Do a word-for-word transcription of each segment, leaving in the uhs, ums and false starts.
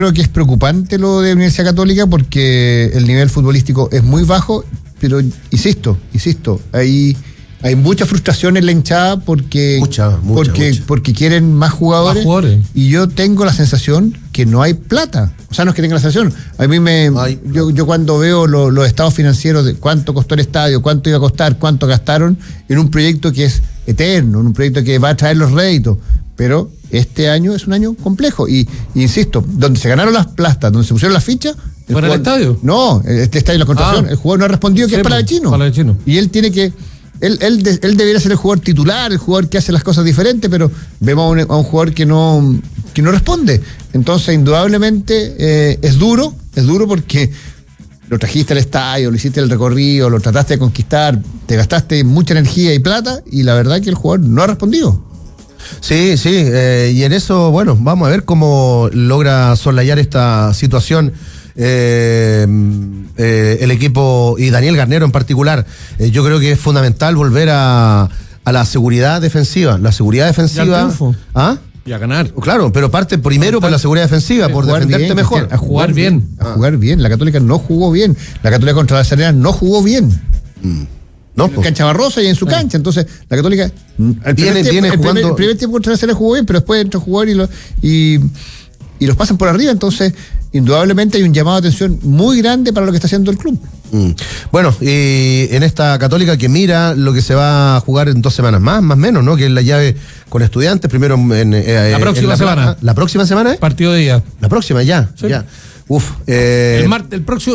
Creo que es preocupante lo de Universidad Católica porque el nivel futbolístico es muy bajo, pero insisto, insisto, hay, hay mucha frustración en la hinchada porque, mucha, mucha, porque, mucha. porque quieren más jugadores, más jugadores. Y yo tengo la sensación que no hay plata. O sea, no es que tenga la sensación. A mí me. Ay, yo, yo cuando veo lo, los estados financieros de cuánto costó el estadio, cuánto iba a costar, cuánto gastaron en un proyecto que es eterno, en un proyecto que va a traer los réditos, pero este año es un año complejo y, y insisto, donde se ganaron las plastas, donde se pusieron las fichas. ¿Para el, el estadio? No, este estadio, la contratación, ah, el jugador no ha respondido que sí, es para el chino. Para el chino. Y él tiene que, él, él, de, él debería ser el jugador titular, el jugador que hace las cosas diferentes, pero vemos a un, a un jugador que no, que no responde. Entonces, indudablemente, eh, es duro, es duro porque lo trajiste al estadio, lo hiciste el recorrido, lo trataste de conquistar, te gastaste mucha energía y plata, y la verdad que el jugador no ha respondido. Sí, sí, eh, y en eso, bueno, vamos a ver cómo logra soslayar esta situación eh, eh, el equipo y Daniel Garnero en particular. Eh, yo creo que es fundamental volver a, a la seguridad defensiva. La seguridad defensiva. ¿Ah? Y a ganar. Claro, pero parte primero por la seguridad defensiva, por defenderte bien, mejor. A jugar bien, a jugar bien. La Católica no jugó bien. La Católica contra la Serena no jugó bien. Mm. No, en cancha Barrosa y en su ah. cancha. Entonces, la Católica el viene, tiempo, viene el jugando. Primer, el primer tiempo contra la Serena jugó bien, pero después entra a jugar y, lo, y, y los pasan por arriba. Entonces, indudablemente hay un llamado de atención muy grande para lo que está haciendo el club. Mm. Bueno, y en esta Católica que mira lo que se va a jugar en dos semanas más, más o menos, ¿no? Que es la llave con Estudiantes, primero en, eh, la próxima en la semana. Plaza. ¿La próxima semana? ¿eh? Partido de día. La próxima, ya. Sí. ya. Uf. Eh, el, mar, el próximo.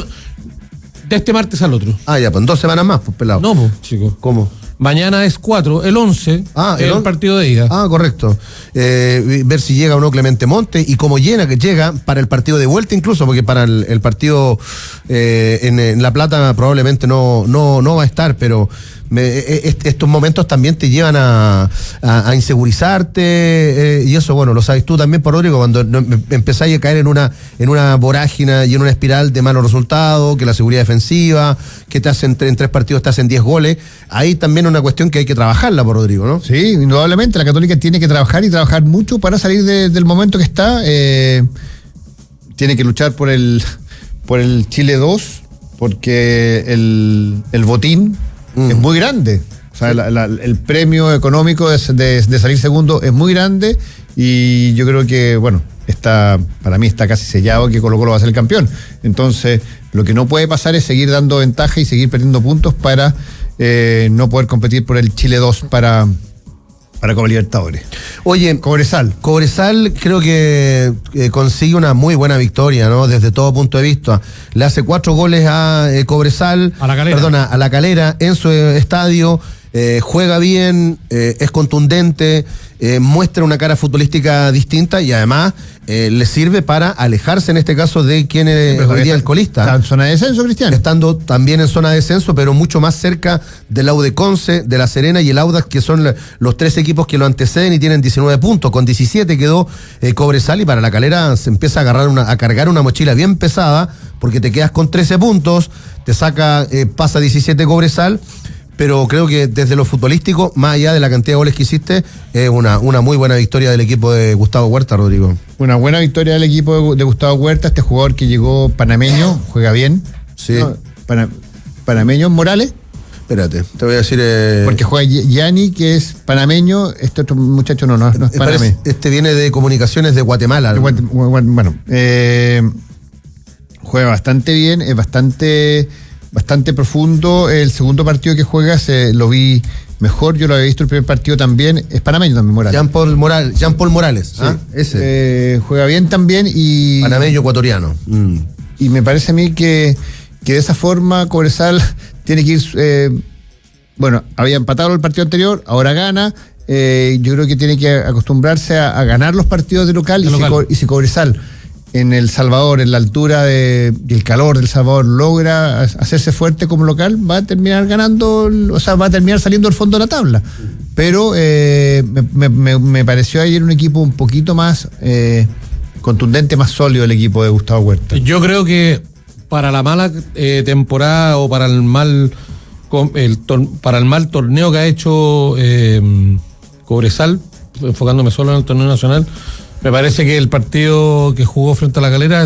De este martes al otro. Ah, ya, pues en dos semanas más, pues pelado. No, pues, chicos. ¿Cómo? Mañana es cuatro, el once, ah, el, el partido de ida. Ah, correcto. Eh, ver si llega o no Clemente Monte y cómo llena que llega para el partido de vuelta incluso, porque para el, el partido eh, en, en La Plata probablemente no, no, no va a estar, pero me, est, estos momentos también te llevan a, a, a insegurizarte eh, y eso, bueno, lo sabes tú también, por Rodrigo, cuando no, empezáis a caer en una, en una vorágine y en una espiral de malos resultados, que la seguridad defensiva, que te hacen en tres partidos te hacen diez goles, ahí también una cuestión que hay que trabajarla, por Rodrigo, ¿no? Sí, indudablemente, la Católica tiene que trabajar y trabajar mucho para salir de, del momento que está. Eh, tiene que luchar por el por el Chile dos, porque el, el botín mm. es muy grande. O sea, sí. la, la, el premio económico de, de, de salir segundo es muy grande y yo creo que, bueno, está, para mí está casi sellado que Colo Colo va a ser el campeón. Entonces, lo que no puede pasar es seguir dando ventaja y seguir perdiendo puntos para eh, no poder competir por el Chile dos para... para Copa Libertadores. Oye, Cobresal. Cobresal creo que eh, consigue una muy buena victoria, ¿no? Desde todo punto de vista. Le hace cuatro goles a eh, Cobresal, a la Calera. Perdona, a la Calera en su eh, estadio. Eh, juega bien, eh, es contundente, eh, muestra una cara futbolística distinta y además eh, le sirve para alejarse en este caso de quien es hoy día el colista. Está en zona de descenso, Cristian. Estando también en zona de descenso, pero mucho más cerca del Aude Conce, de La Serena y el Audax, que son los tres equipos que lo anteceden y tienen diecinueve puntos. Con diecisiete quedó eh, Cobresal y para la Calera se empieza a agarrar una, a cargar una mochila bien pesada porque te quedas con trece puntos, te saca, eh, pasa diecisiete Cobresal. Pero creo que desde lo futbolístico, más allá de la cantidad de goles que hiciste, es una, una muy buena victoria del equipo de Gustavo Huerta, Rodrigo. Una buena victoria del equipo de, de Gustavo Huerta, este jugador que llegó panameño, juega bien. Sí. No, pana, panameño Morales. Espérate, te voy a decir... Eh... Porque juega Yanni, que es panameño, este otro muchacho no, no, no es panameño. Este viene de Comunicaciones de Guatemala. De Guate, bueno, eh, juega bastante bien, es bastante... bastante profundo. El segundo partido que juega se, lo vi mejor, yo lo había visto el primer partido también, es panameño también Morales. Jean Paul Morales, Jean Paul Morales, sí, ¿ah? ese. Eh, juega bien también y... Panameño ecuatoriano. Mm. Y me parece a mí que, que de esa forma Cobresal tiene que ir, eh, bueno, había empatado el partido anterior, ahora gana, eh, yo creo que tiene que acostumbrarse a, a ganar los partidos de local, de y, local. Si, y si Cobresal en El Salvador, en la altura de, del calor del Salvador, logra hacerse fuerte como local, va a terminar ganando, o sea, va a terminar saliendo al fondo de la tabla. Pero eh, me, me, me pareció ayer un equipo un poquito más eh, contundente, más sólido el equipo de Gustavo Huerta. Yo creo que para la mala eh, temporada o para el mal el tor- para el mal torneo que ha hecho eh, Cobresal, enfocándome solo en el torneo nacional, Me parece que el partido que jugó frente a La Calera